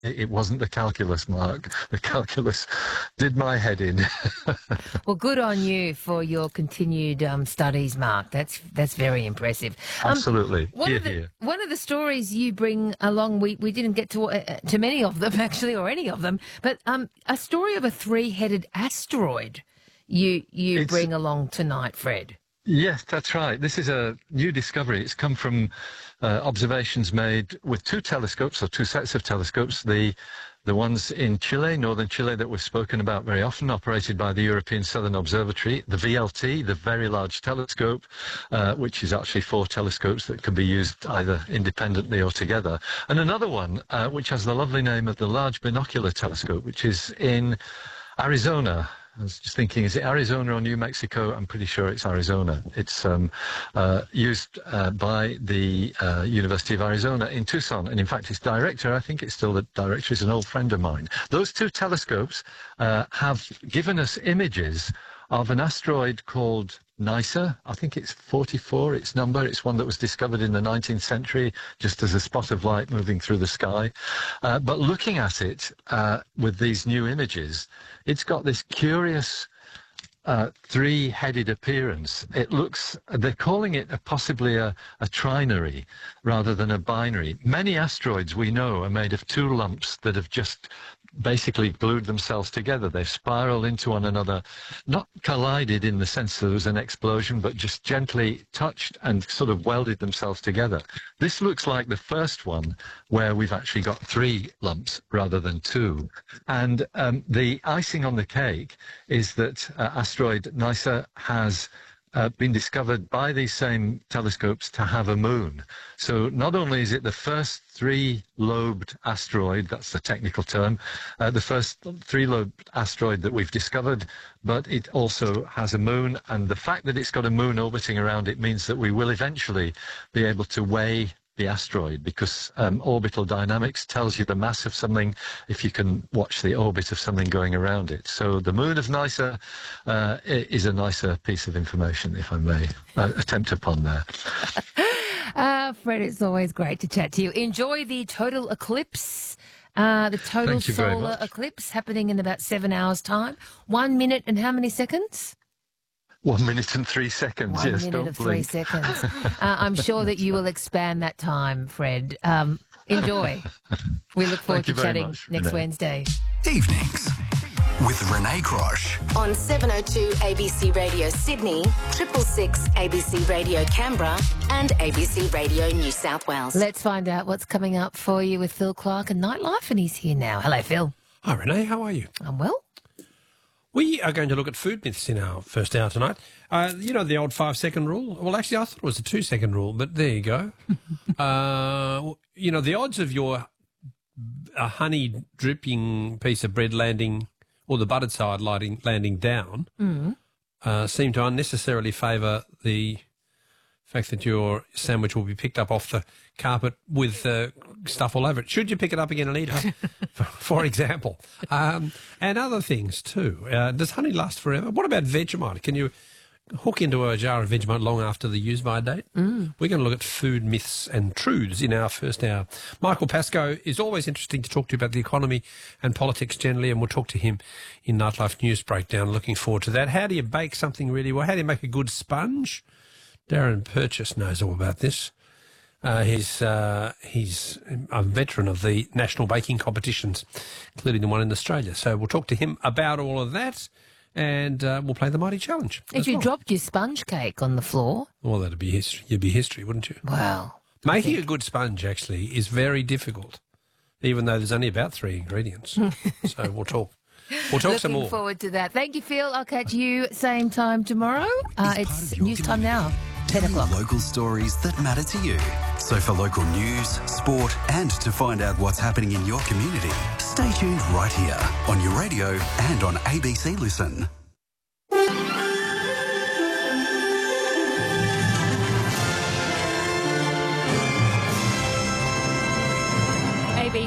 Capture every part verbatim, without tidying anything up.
It, it wasn't the calculus, Mark. The calculus did my head in. Well, good on you for your continued um, studies, Mark. That's that's very impressive. Um, Absolutely. One Here, of the here. one of the stories you bring along, we, we didn't get to uh, to many of them actually, or any of them, but um, a story of a three-headed asteroid you you It's bring along tonight, Fred. Yes, that's right. This is a new discovery. It's come from uh, observations made with two telescopes, or two sets of telescopes. The the ones in Chile, northern Chile, that we've spoken about very often, operated by the European Southern Observatory. The V L T, the Very Large Telescope, uh, which is actually four telescopes that can be used either independently or together. And another one, uh, which has the lovely name of the Large Binocular Telescope, which is in Arizona. I was just thinking, is it Arizona or New Mexico? I'm pretty sure it's Arizona. It's um, uh, used uh, by the uh, University of Arizona in Tucson. And in fact, its director, I think it's still the director, is an old friend of mine. Those two telescopes uh, have given us images of an asteroid called NICER. I think it's forty-four, its number. It's one that was discovered in the nineteenth century, just as a spot of light moving through the sky. Uh, but looking at it uh, with these new images, it's got this curious uh, three-headed appearance. It looks, they're calling it a, possibly a, a trinary rather than a binary. Many asteroids we know are made of two lumps that have just basically glued themselves together. They've spiraled into one another, not collided in the sense that there was an explosion, but just gently touched and sort of welded themselves together. This looks like the first one where we've actually got three lumps rather than two. And um, the icing on the cake is that uh, asteroid NICER has Uh, been discovered by these same telescopes to have a moon. So not only is it the first three-lobed asteroid, that's the technical term, uh, the first three-lobed asteroid that we've discovered, but it also has a moon. And the fact that it's got a moon orbiting around it means that we will eventually be able to weigh the asteroid, because um, orbital dynamics tells you the mass of something if you can watch the orbit of something going around it. So the moon of NICER uh, is a nicer piece of information, if I may uh, attempt upon there. Uh, Fred, it's always great to chat to you. Enjoy the total eclipse, uh, the total solar eclipse happening in about seven hours' time. One minute and how many seconds? One minute and three seconds, One yes. minute Don't of blink. three seconds. Uh, I'm sure that you will expand that time, Fred. Um, enjoy. We look forward to chatting much, next Renee. Wednesday. Evenings with Renee Crosh. On seven oh two A B C Radio Sydney, triple six A B C Radio Canberra and A B C Radio New South Wales. Let's find out what's coming up for you with Phil Clark and Nightlife, and he's here now. Hello, Phil. Hi, Renee. How are you? I'm well. We are going to look at food myths in our first hour tonight. Uh, you know the old five-second rule? Well, actually, I thought it was a two-second rule, but there you go. uh, you know, the odds of your a honey-dripping piece of bread landing, or the buttered side landing, landing down, Mm. uh, seem to unnecessarily favour the fact that your sandwich will be picked up off the carpet with uh, stuff all over it. Should you pick it up again and eat it, for, for example? Um, and other things too. Uh, does honey last forever? What about Vegemite? Can you hook into a jar of Vegemite long after the use-by date? Mm. We're going to look at food myths and truths in our first hour. Michael Pascoe is always interesting to talk to about the economy and politics generally, and we'll talk to him in Nightlife News Breakdown. Looking forward to that. How do you bake something really well? How do you make a good sponge? Darren Purchase knows all about this. Uh, he's uh, he's a veteran of the national baking competitions, including the one in Australia. So we'll talk to him about all of that, and uh, we'll play the Mighty Challenge. If as you well. dropped your sponge cake on the floor, Well, that'd be history. You'd be history, wouldn't you? wow. Making a good sponge, actually, is very difficult, even though there's only about three ingredients. So we'll talk. We'll talk some Looking more. forward to that. Thank you, Phil. I'll catch you same time tomorrow. Uh, Is part it's of your news time now, ten Tell o'clock. local stories that matter to you. So for local news, sport, and to find out what's happening in your community, stay tuned right here on your radio and on A B C Listen. A B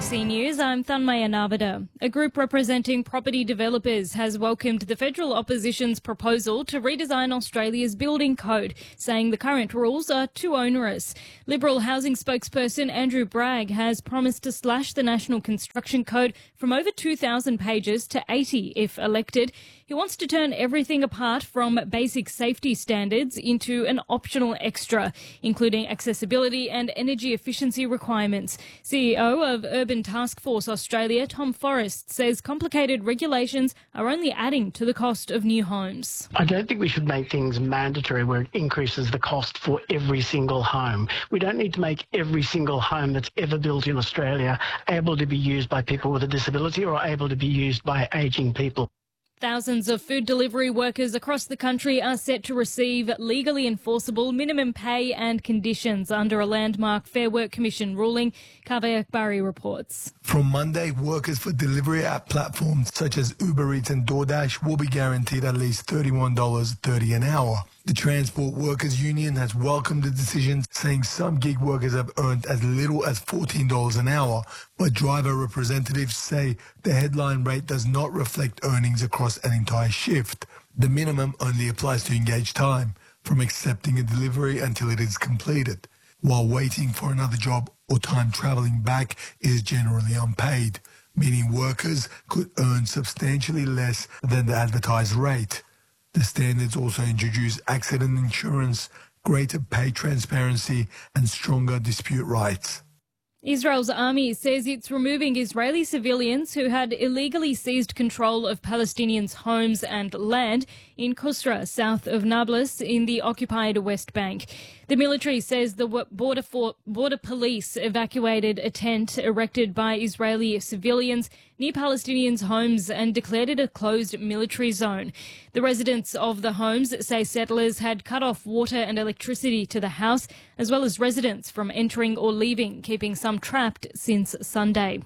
C News, I'm Thanmaya Navada. A group representing property developers has welcomed the federal opposition's proposal to redesign Australia's building code, saying the current rules are too onerous. Liberal housing spokesperson Andrew Bragg has promised to slash the National Construction Code from over two thousand pages to eighty if elected. He wants to turn everything apart from basic safety standards into an optional extra, including accessibility and energy efficiency requirements. C E O of Urban Task Force Australia, Tom Forrest, says complicated regulations are only adding to the cost of new homes. I don't think we should make things mandatory where it increases the cost for every single home. We don't need to make every single home that's ever built in Australia able to be used by people with a disability or able to be used by ageing people. Thousands of food delivery workers across the country are set to receive legally enforceable minimum pay and conditions under a landmark Fair Work Commission ruling. Kaveh Akbari reports. From Monday, workers for delivery app platforms such as Uber Eats and DoorDash will be guaranteed at least thirty-one dollars thirty an hour. The Transport Workers Union has welcomed the decision, saying some gig workers have earned as little as fourteen dollars an hour, but driver representatives say the headline rate does not reflect earnings across an entire shift. The minimum only applies to engaged time, from accepting a delivery until it is completed, while waiting for another job or time travelling back is generally unpaid, meaning workers could earn substantially less than the advertised rate. The standards also introduce accident insurance, greater pay transparency and stronger dispute rights. Israel's army says it's removing Israeli civilians who had illegally seized control of Palestinians' homes and land in Kusra, south of Nablus, in the occupied West Bank. The military says the border, for, border police evacuated a tent erected by Israeli civilians near Palestinians' homes and declared it a closed military zone. The residents of the homes say settlers had cut off water and electricity to the house, as well as residents from entering or leaving, keeping some trapped since Sunday.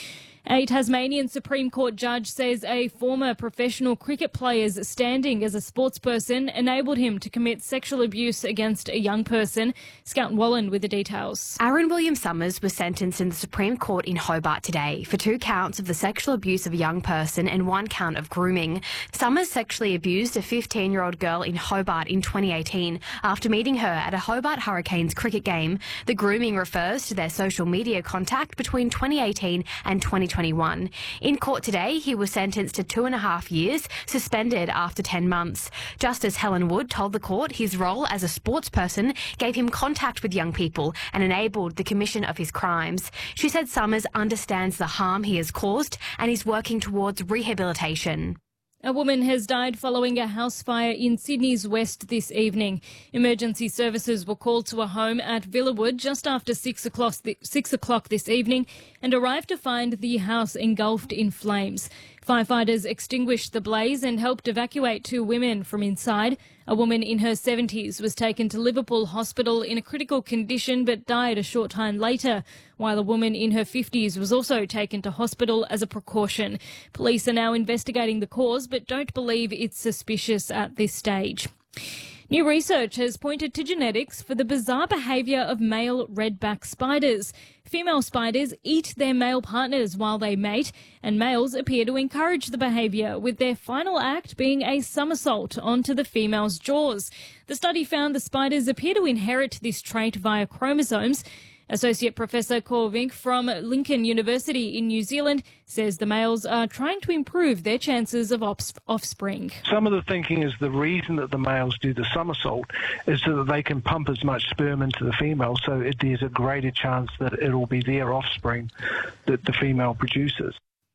A Tasmanian Supreme Court judge says a former professional cricket player's standing as a sportsperson enabled him to commit sexual abuse against a young person. Scout Wallen with the details. Aaron Williams-Summers was sentenced in the Supreme Court in Hobart today for two counts of the sexual abuse of a young person and one count of grooming. Summers sexually abused a fifteen-year-old girl in Hobart in twenty eighteen after meeting her at a Hobart Hurricanes cricket game. The grooming refers to their social media contact between twenty eighteen and twenty twenty-one. In court today, he was sentenced to two and a half years, suspended after ten months. Justice Helen Wood told the court his role as a sportsperson gave him contact with young people and enabled the commission of his crimes. She said Summers understands the harm he has caused and is working towards rehabilitation. A woman has died following a house fire in Sydney's west this evening. Emergency services were called to a home at Villawood just after six o'clock, six o'clock this evening and arrived to find the house engulfed in flames. Firefighters extinguished the blaze and helped evacuate two women from inside. A woman in her seventies was taken to Liverpool Hospital in a critical condition but died a short time later, while a woman in her fifties was also taken to hospital as a precaution. Police are now investigating the cause but don't believe it's suspicious at this stage. New research has pointed to genetics for the bizarre behaviour of male redback spiders. Female spiders eat their male partners while they mate, and males appear to encourage the behaviour, with their final act being a somersault onto the female's jaws. The study found the spiders appear to inherit this trait via chromosomes. Associate Professor Cor Vink from Lincoln University in New Zealand says the males are trying to improve their chances of offspring. Some of the thinking is the reason that the males do the somersault is so that they can pump as much sperm into the female, so it, there's a greater chance that it will be their offspring that the female produces.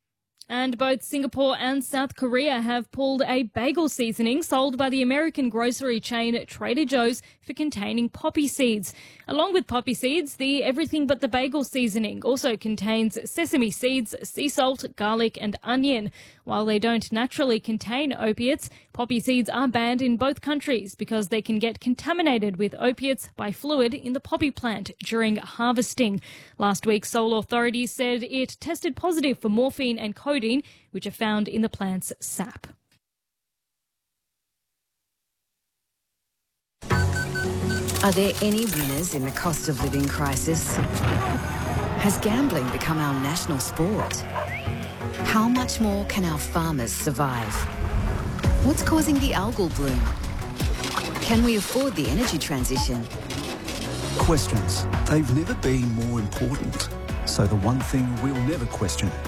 And both Singapore and South Korea have pulled a bagel seasoning sold by the American grocery chain Trader Joe's for containing poppy seeds. Along with poppy seeds, the Everything But the Bagel seasoning also contains sesame seeds, sea salt, garlic and onion. While they don't naturally contain opiates, poppy seeds are banned in both countries because they can get contaminated with opiates by fluid in the poppy plant during harvesting. Last week, Seoul authorities said it tested positive for morphine and codeine, which are found in the plant's sap. Are there any winners in the cost of living crisis? Has gambling become our national sport? How much more can our farmers survive? What's causing the algal bloom? Can we afford the energy transition? Questions. They've never been more important. So the one thing we'll never question